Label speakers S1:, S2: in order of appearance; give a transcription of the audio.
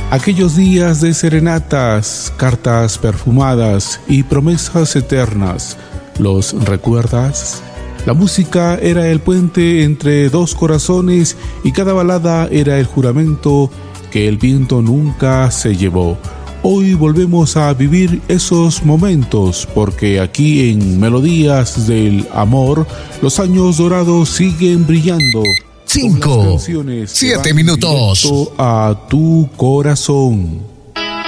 S1: Aquellos días de serenatas, cartas perfumadas y promesas eternas, ¿los recuerdas? La música era el puente entre dos corazones y cada balada era el juramento que el viento nunca se llevó. Hoy volvemos a vivir esos momentos porque aquí en Melodías del Amor los años dorados siguen brillando.
S2: 5, 7 minutos
S1: a tu corazón.